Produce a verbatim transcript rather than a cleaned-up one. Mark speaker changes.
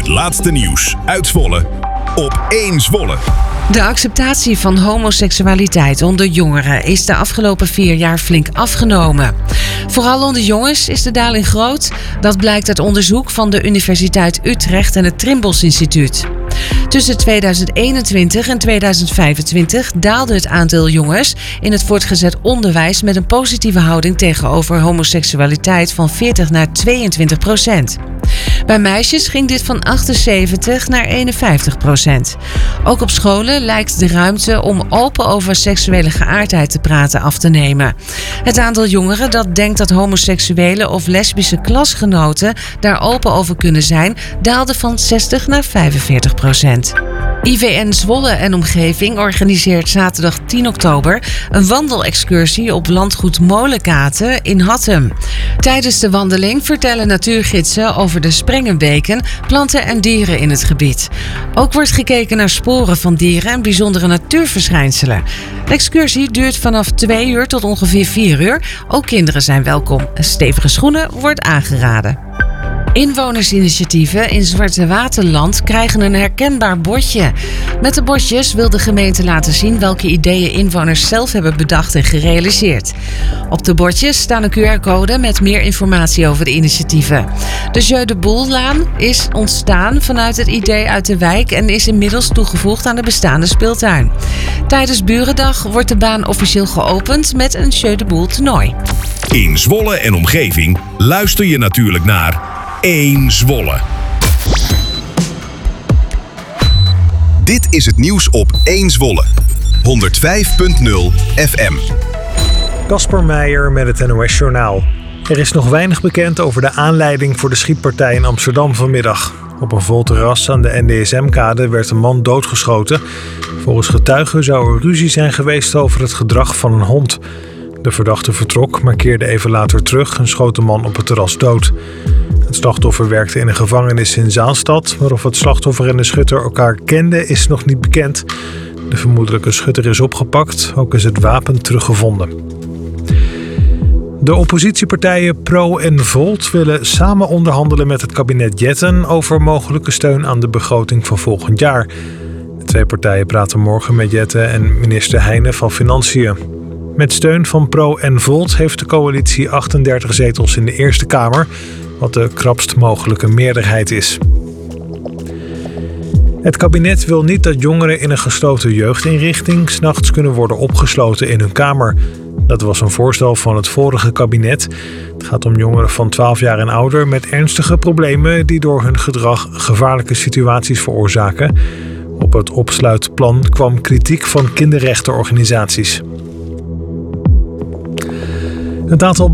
Speaker 1: Het laatste nieuws uit Zwolle op één Zwolle.
Speaker 2: De acceptatie van homoseksualiteit onder jongeren is de afgelopen vier jaar flink afgenomen. Vooral onder jongens is de daling groot. Dat blijkt uit onderzoek van de Universiteit Utrecht en het Trimbos Instituut. Tussen tweeduizend eenentwintig en tweeduizend vijfentwintig daalde het aantal jongens in het voortgezet onderwijs met een positieve houding tegenover homoseksualiteit van veertig naar tweeëntwintig procent. Bij meisjes ging dit van achtenzeventig naar eenenvijftig procent. Ook op scholen lijkt de ruimte om open over seksuele geaardheid te praten af te nemen. Het aantal jongeren dat denkt dat homoseksuele of lesbische klasgenoten daar open over kunnen zijn, daalde van zestig naar vijfenveertig procent. I V N Zwolle en omgeving organiseert zaterdag tien oktober een wandelexcursie op landgoed Molenkaten in Hattem. Tijdens de wandeling vertellen natuurgidsen over de sprengenbeken, planten en dieren in het gebied. Ook wordt gekeken naar sporen van dieren en bijzondere natuurverschijnselen. De excursie duurt vanaf twee uur tot ongeveer vier uur. Ook kinderen zijn welkom. Stevige schoenen wordt aangeraden. Inwonersinitiatieven in Zwarte Waterland krijgen een herkenbaar bordje. Met de bordjes wil de gemeente laten zien welke ideeën inwoners zelf hebben bedacht en gerealiseerd. Op de bordjes staan een Q R-code met meer informatie over de initiatieven. De Jeu de Boellaan is ontstaan vanuit het idee uit de wijk en is inmiddels toegevoegd aan de bestaande speeltuin. Tijdens Burendag wordt de baan officieel geopend met een Jeu de Boel toernooi.
Speaker 1: In Zwolle en omgeving luister je natuurlijk naar één Zwolle. Dit is het nieuws op één Zwolle. honderdvijf punt nul F M.
Speaker 3: Kasper Meijer met het N O S-journaal. Er is nog weinig bekend over de aanleiding voor de schietpartij in Amsterdam vanmiddag. Op een vol terras aan de N D S M-kade werd een man doodgeschoten. Volgens getuigen zou er ruzie zijn geweest over het gedrag van een hond. De verdachte vertrok, maar keerde even later terug en schoot de man op het terras dood. Het slachtoffer werkte in een gevangenis in Zaanstad, maar of het slachtoffer en de schutter elkaar kenden is nog niet bekend. De vermoedelijke schutter is opgepakt, ook is het wapen teruggevonden. De oppositiepartijen Pro en Volt willen samen onderhandelen met het kabinet Jetten over mogelijke steun aan de begroting van volgend jaar. De twee partijen praten morgen met Jetten en minister Heijnen van Financiën. Met steun van Pro en Volt heeft de coalitie achtendertig zetels in de Eerste Kamer, wat de krapst mogelijke meerderheid is. Het kabinet wil niet dat jongeren in een gesloten jeugdinrichting 's nachts kunnen worden opgesloten in hun kamer. Dat was een voorstel van het vorige kabinet. Het gaat om jongeren van twaalf jaar en ouder met ernstige problemen die door hun gedrag gevaarlijke situaties veroorzaken. Op het opsluitplan kwam kritiek van kinderrechtenorganisaties. Het aantal